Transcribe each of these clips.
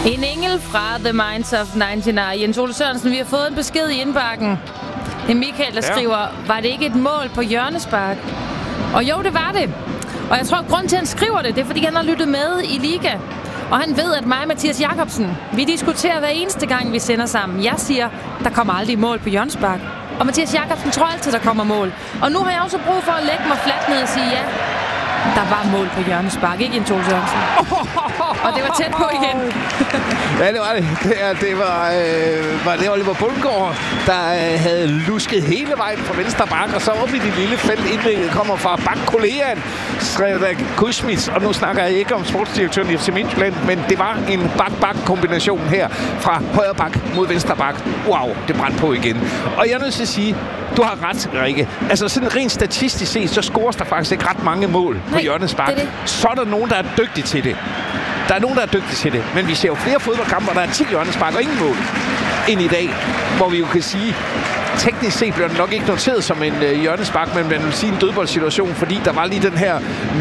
En engel fra The Minds of 99. Jens Ole Sørensen, vi har fået en besked i indbakken. Det er Michael, der skriver, var det ikke et mål på hjørnespark? Og jo, det var det. Og jeg tror, at grunden til, at han skriver det, det er, fordi han har lyttet med i Liga. Og han ved, at mig og Mathias Jakobsen, vi diskuterer hver eneste gang, vi sender sammen. Jeg siger, der kommer aldrig mål på hjørnespark. Og Mathias Jakobsen tror altid, der kommer mål. Og nu har jeg også brug for at lægge mig fladt ned og sige ja. Der var mål på hjørnespark, ikke Jens Ole Sørensen. Og det var tæt på igen. Ja, det var det. Det var det Oliver Bundgaard, der havde lusket hele vejen fra venstre bak, og så op i det lille felt. Indlægget kommer fra bakkollegaen, Sredak Kuzmic. Og nu snakker jeg ikke om sportsdirektøren i FC Midtjylland, men det var en bak-bak-kombination her fra højre bak mod venstre bak. Wow, det brændte på igen. Og jeg er nødt til at sige, du har ret, Rikke. Altså sådan rent statistisk set, så scores der faktisk ikke ret mange mål på hjørnespark. Så er der nogen, der er dygtige til det. Der er nogen, der er dygtige til det. Men vi ser jo flere fodboldkampe, hvor der er 10 hjørnespark og ingen mål end i dag. Hvor vi jo kan sige, teknisk set bliver den nok ikke noteret som en hjørnespark, men man vil sige en dødboldsituation, fordi der var lige den her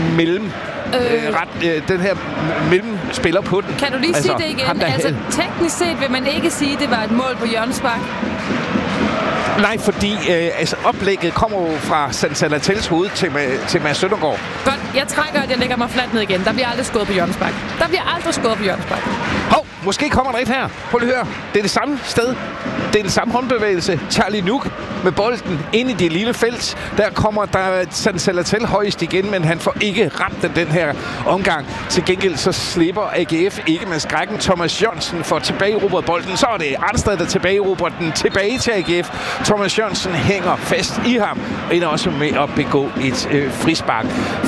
den her mellemspiller på den. Kan du lige sige det igen? Altså teknisk set vil man ikke sige, at det var et mål på hjørnespark. Nej, fordi oplægget kommer jo fra Santalatels hoved til Mads Søndergaard. Godt, jeg trækker, at jeg lægger mig fladt ned igen. Der bliver aldrig skåret på hjørnespark. Der bliver aldrig skåret på hjørnespark. Hov, måske kommer der et her. Prøv lige at høre. Det er det samme sted. Det er den samme håndbevægelse. Charlie Nuuk med bolden ind i det lille felt. Der kommer der Santalatel højst igen, men han får ikke ramt den her omgang. Til gengæld så slipper AGF ikke med skrækken. Thomas Jørgensen får tilbageerobret bolden. Så er det Arnstad, der tilbageerobrer den tilbage til AGF. Thomas Jørgensen hænger fast i ham. Ender også med at begå et frispark.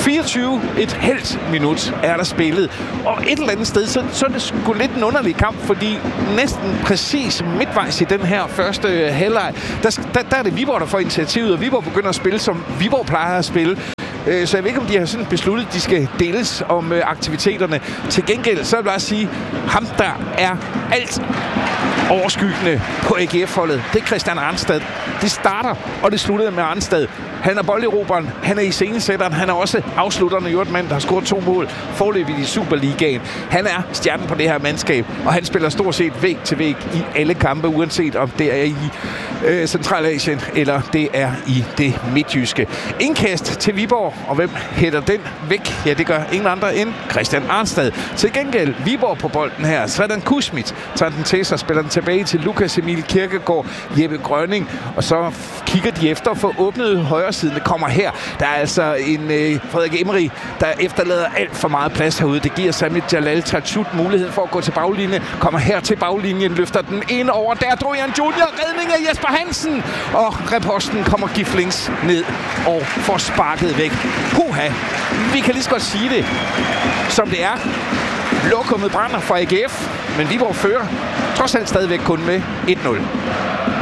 24 et halvt minut er der spillet. Og et eller andet sted, så er det sgu lidt en underlig kamp, fordi næsten præcis midtvejs i den her første halvleg, der er det Viborg, der får initiativet, og Viborg begynder at spille, som Viborg plejer at spille. Så jeg ved ikke, om de har sådan besluttet, at de skal deles om aktiviteterne. Til gengæld, så vil jeg bare sige, ham der er alt overskyggende på AGF-holdet. Det er Christian Arnstad. Det starter, og det slutter med Arnstad. Han er bolderoberen, han er iscenesætteren, han er også afslutterne Hjortmand, der har scoret 2 mål foreløbigt i Superligaen. Han er stjernen på det her mandskab, og han spiller stort set væg til væg i alle kampe, uanset om det er i Centralasien eller det er i det midtjyske. Indkast til Viborg, og hvem hætter den væk? Ja, det gør ingen andre end Christian Arnstad. Til gengæld Viborg på bolden her. Sredan Kuzmic tager den til sig, spiller den tilbage til Lukas Emil Kirkegaard, Jeppe Grønning, og så kigger de efter at få åbnet højre siden. Det kommer her. Der er altså en Frederik Emery, der efterlader alt for meget plads herude. Det giver Sami Jalal Tachut muligheden for at gå til baglinjen. Kommer her til baglinjen, løfter den ind over. Der Drojan Junior, redning af Jesper Hansen. Og reposten kommer Giflings ned og får sparket væk. Puha! Vi kan lige så godt sige det, som det er. Lokummet brænder fra AGF, men Viborg fører trods alt stadigvæk kun med 1-0.